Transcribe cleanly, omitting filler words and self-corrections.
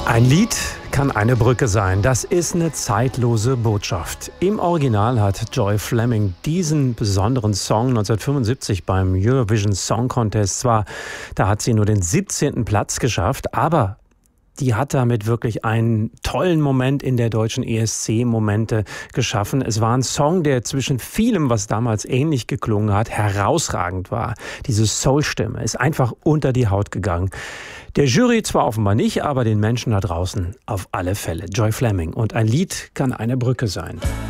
Ein Lied kann eine Brücke sein. Das ist eine zeitlose Botschaft. Im Original hat Joy Fleming diesen besonderen Song 1975 beim Eurovision Song Contest da hat sie nur den 17. Platz geschafft, aber die hat damit wirklich einen tollen Moment in der deutschen ESC-Momente geschaffen. Es war ein Song, der zwischen vielem, was damals ähnlich geklungen hat, herausragend war. Diese Soul-Stimme ist einfach unter die Haut gegangen. Der Jury zwar offenbar nicht, aber den Menschen da draußen auf alle Fälle. Joy Fleming. Und ein Lied kann eine Brücke sein.